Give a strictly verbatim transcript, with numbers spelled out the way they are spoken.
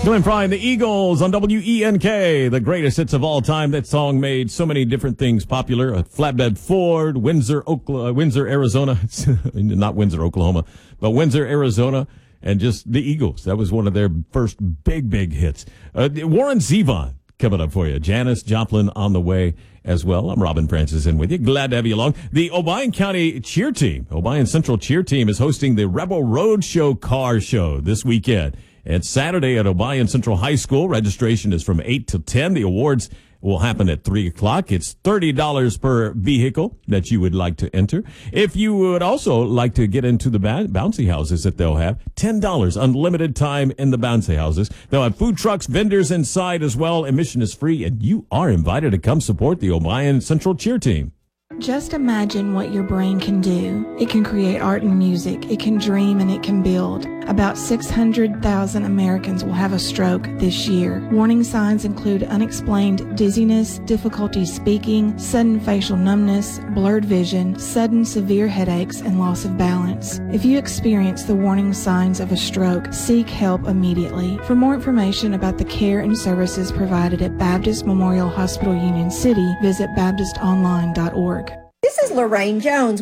Glenn Fry and the Eagles on W E N K, the greatest hits of all time. That song made so many different things popular. A flatbed Ford, Windsor, Oklahoma, Windsor, Arizona. Not Windsor, Oklahoma, but Windsor, Arizona. And just the Eagles. That was one of their first big, big hits. Uh, Warren Zevon coming up for you. Janis Joplin on the way as well. I'm Robin Francis in with you. Glad to have you along. The Obion County Cheer Team, Obion Central Cheer Team, is hosting the Rebel Roadshow Car Show this weekend. It's Saturday at Obion Central High School. Registration is from eight to ten. The awards will happen at three o'clock. It's thirty dollars per vehicle that you would like to enter. If you would also like to get into the bouncy houses that they'll have, ten dollars, unlimited time in the bouncy houses. They'll have food trucks, vendors inside as well. Admission is free, and you are invited to come support the Obion Central Cheer Team. Just imagine what your brain can do. It can create art and music. It can dream and it can build. About six hundred thousand Americans will have a stroke this year. Warning signs include unexplained dizziness, difficulty speaking, sudden facial numbness, blurred vision, sudden severe headaches, and loss of balance. If you experience the warning signs of a stroke, seek help immediately. For more information about the care and services provided at Baptist Memorial Hospital Union City, visit baptist online dot org. This is Lorraine Jones.